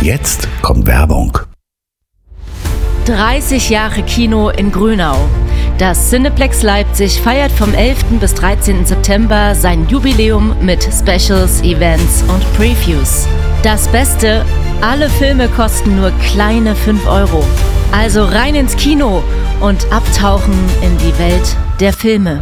Jetzt kommt Werbung. 30 Jahre Kino in Grünau. Das Cineplex Leipzig feiert vom 11. bis 13. September sein Jubiläum mit Specials, Events und Previews. Das Beste, alle Filme kosten nur kleine 5 €. Also rein ins Kino und abtauchen in die Welt der Filme.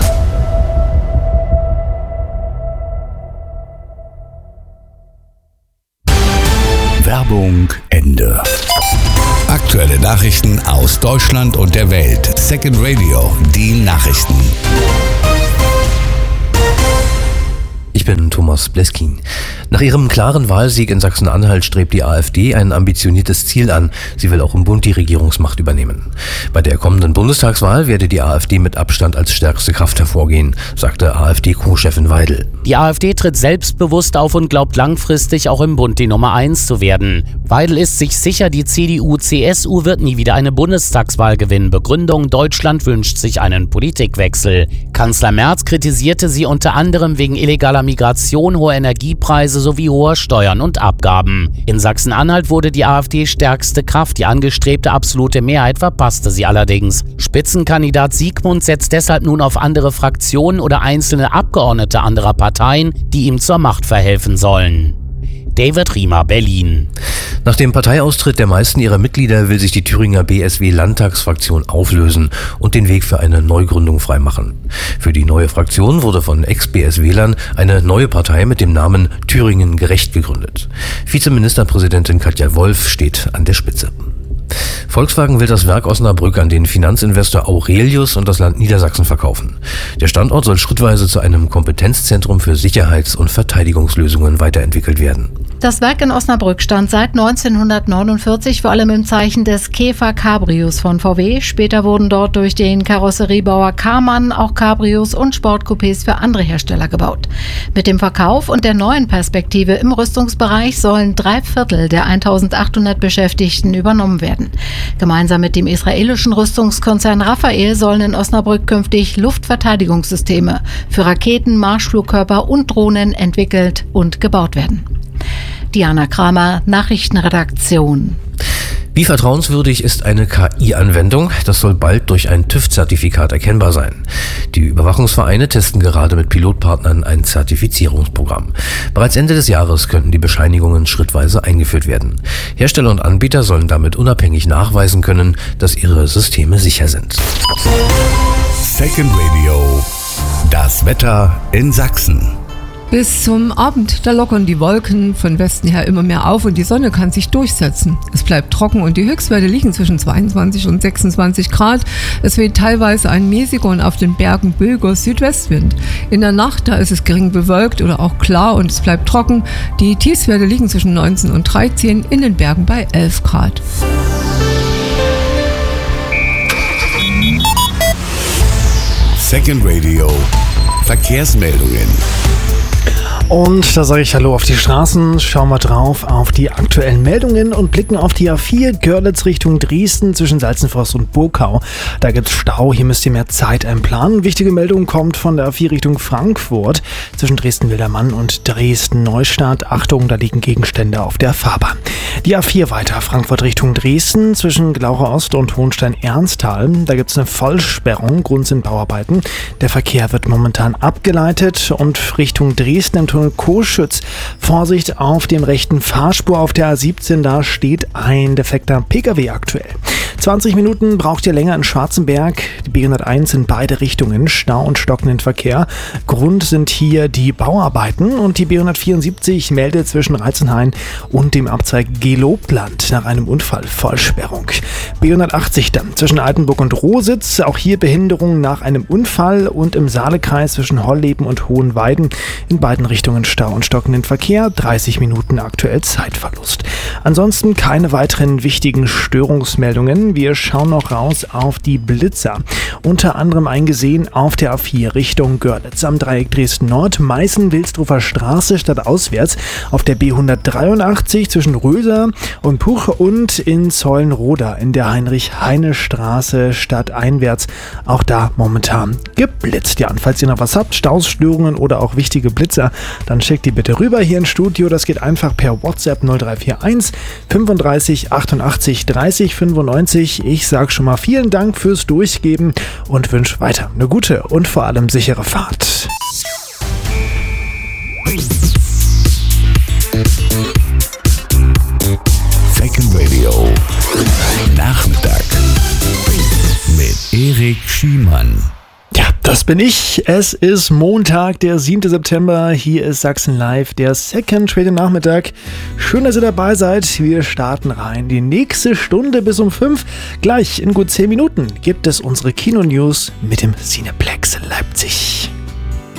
Werbung Ende. Aktuelle Nachrichten aus Deutschland und der Welt. Second Radio, die Nachrichten. Ich bin Thomas Bleskin. Nach ihrem klaren Wahlsieg in Sachsen-Anhalt strebt die AfD ein ambitioniertes Ziel an. Sie will auch im Bund die Regierungsmacht übernehmen. Bei der kommenden Bundestagswahl werde die AfD mit Abstand als stärkste Kraft hervorgehen, sagte AfD-Co-Chefin Weidel. Die AfD tritt selbstbewusst auf und glaubt langfristig auch im Bund die Nummer 1 zu werden. Weidel ist sich sicher, die CDU-CSU wird nie wieder eine Bundestagswahl gewinnen. Begründung: Deutschland wünscht sich einen Politikwechsel. Kanzler Merz kritisierte sie unter anderem wegen illegaler Migration, hoher Energiepreise sowie hoher Steuern und Abgaben. In Sachsen-Anhalt wurde die AfD stärkste Kraft. Die angestrebte absolute Mehrheit verpasste sie allerdings. Spitzenkandidat Siegmund setzt deshalb nun auf andere Fraktionen oder einzelne Abgeordnete anderer Parteien, die ihm zur Macht verhelfen sollen. David Riemer, Berlin. Nach dem Parteiaustritt der meisten ihrer Mitglieder will sich die Thüringer BSW-Landtagsfraktion auflösen und den Weg für eine Neugründung freimachen. Für die neue Fraktion wurde von Ex-BSWlern eine neue Partei mit dem Namen Thüringen gerecht gegründet. Vizeministerpräsidentin Katja Wolf steht an der Spitze. Volkswagen will das Werk Osnabrück an den Finanzinvestor Aurelius und das Land Niedersachsen verkaufen. Der Standort soll schrittweise zu einem Kompetenzzentrum für Sicherheits- und Verteidigungslösungen weiterentwickelt werden. Das Werk in Osnabrück stand seit 1949 vor allem im Zeichen des Käfer Cabrios von VW. Später wurden dort durch den Karosseriebauer Karmann auch Cabrios und Sportcoupés für andere Hersteller gebaut. Mit dem Verkauf und der neuen Perspektive im Rüstungsbereich sollen 3/4 der 1800 Beschäftigten übernommen werden. Gemeinsam mit dem israelischen Rüstungskonzern Rafael sollen in Osnabrück künftig Luftverteidigungssysteme für Raketen, Marschflugkörper und Drohnen entwickelt und gebaut werden. Diana Kramer, Nachrichtenredaktion. Wie vertrauenswürdig ist eine KI-Anwendung? Das soll bald durch ein TÜV-Zertifikat erkennbar sein. Die Überwachungsvereine testen gerade mit Pilotpartnern ein Zertifizierungsprogramm. Bereits Ende des Jahres könnten die Bescheinigungen schrittweise eingeführt werden. Hersteller und Anbieter sollen damit unabhängig nachweisen können, dass ihre Systeme sicher sind. Second Radio, das Wetter in Sachsen. Bis zum Abend, da lockern die Wolken von Westen her immer mehr auf und die Sonne kann sich durchsetzen. Es bleibt trocken und die Höchstwerte liegen zwischen 22 und 26 Grad. Es weht teilweise ein mäßiger und auf den Bergen böiger Südwestwind. In der Nacht, da ist es gering bewölkt oder auch klar und es bleibt trocken. Die Tiefstwerte liegen zwischen 19 und 13, in den Bergen bei 11 Grad. Second Radio, Verkehrsmeldungen. Und da sage ich Hallo auf die Straßen, schauen wir drauf auf die aktuellen Meldungen und blicken auf die A4 Görlitz Richtung Dresden zwischen Salzenforst und Burgau. Da gibt es Stau, hier müsst ihr mehr Zeit einplanen. Wichtige Meldung kommt von der A4 Richtung Frankfurt zwischen Dresden-Wildermann und Dresden-Neustadt. Achtung, da liegen Gegenstände auf der Fahrbahn. Die A4 weiter, Frankfurt Richtung Dresden zwischen Glauche Ost und Hohenstein-Ernsthal. Da gibt es eine Vollsperrung, Grund sind Bauarbeiten. Der Verkehr wird momentan abgeleitet und Richtung Dresden im Tunnel Coschütz. Vorsicht auf dem rechten Fahrspur auf der A17, da steht ein defekter Pkw aktuell. 20 Minuten braucht ihr länger in Schwarzenberg. Die B101 in beide Richtungen, Stau und stockenden Verkehr. Grund sind hier die Bauarbeiten und die B174 meldet zwischen Reizenhain und dem Abzweig Gelobland nach einem Unfall Vollsperrung. B180 dann zwischen Altenburg und Rositz, auch hier Behinderung nach einem Unfall und im Saalekreis zwischen Holleben und Hohenweiden in beiden Richtungen Stau und stockenden Verkehr, 30 Minuten aktuell Zeitverlust. Ansonsten keine weiteren wichtigen Störungsmeldungen. Meldungen. Wir schauen noch raus auf die Blitzer. Unter anderem eingesehen auf der A4 Richtung Görlitz am Dreieck Dresden-Nord, Meißen-Wilsdruffer Straße stadtauswärts, auf der B183 zwischen Röser und Puch und in Zeulenroda in der Heinrich-Heine-Straße stadteinwärts. Auch da momentan geblitzt. Ja, und falls ihr noch was habt, Staus, Störungen oder auch wichtige Blitzer, dann schickt die bitte rüber hier ins Studio. Das geht einfach per WhatsApp 0341 35 88 30 95. Ich sage schon mal vielen Dank fürs Durchgeben und wünsche weiter eine gute und vor allem sichere Fahrt. Second Radio Nachmittag mit Erik Schiemann. Ja, das bin ich. Es ist Montag, der 7. September. Hier ist Sachsen Live, der Second Radio Nachmittag. Schön, dass ihr dabei seid. Wir starten rein. Die nächste Stunde bis um 5. Gleich in gut 10 Minuten gibt es unsere Kino-News mit dem Cineplex Leipzig.